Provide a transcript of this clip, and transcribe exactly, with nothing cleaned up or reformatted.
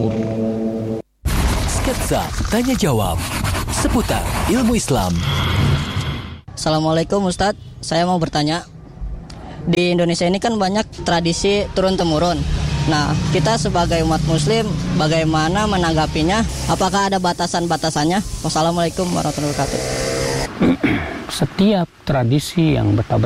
Sketsa Tanya Jawab seputar ilmu Islam. Assalamualaikum Ustadz, saya mau bertanya. Di Indonesia ini kan banyak tradisi turun-temurun. Nah, kita sebagai umat muslim bagaimana menanggapinya? Apakah ada batasan-batasannya? Wassalamualaikum warahmatullahi wabarakatuh. Setiap tradisi yang bertabrakan